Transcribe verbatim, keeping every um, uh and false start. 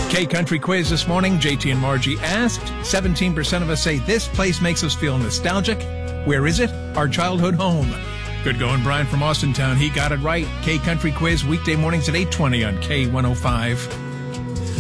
K-Country Quiz this morning. J T and Margie asked. seventeen percent of us say this place makes us feel nostalgic. Where is it? Our childhood home. Good going, Brian from Austintown. He got it right. K-Country Quiz weekday mornings at eight twenty on K one oh five.